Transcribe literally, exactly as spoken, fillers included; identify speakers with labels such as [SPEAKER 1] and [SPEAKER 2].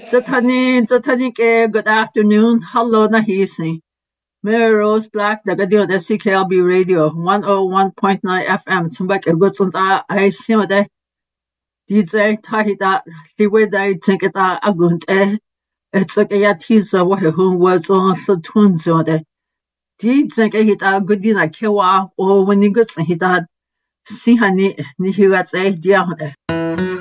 [SPEAKER 1] Zatani, Zatanike, good afternoon. Hello, Nahisi. Mary Rose Black, the radio, the C K L B radio, one oh one point nine F M. Tumbak, a good sonda, I see what D J Tahita, Liweda, Tinketa, Agunt, it's like a yatiza, what who was on the tunes on the D J Hita, Goodina, Kewa, or when you got Hita, Sihani, Nihirats, eh, dear.